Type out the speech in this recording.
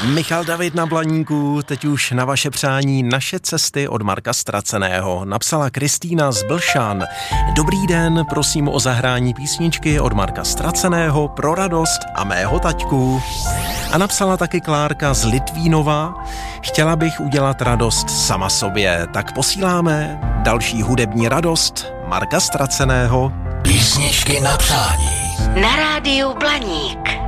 Michal David na Blaníku, teď už na vaše přání Naše cesty od Marka Ztraceného. Napsala Kristýna z Blšan. Dobrý den, prosím o zahrání písničky od Marka Ztraceného pro radost a mého taťku. A napsala taky Klárka z Litvínova. Chtěla bych udělat radost sama sobě, tak posíláme další hudební radost Marka Ztraceného. Písničky na přání. Na rádiu Blaník.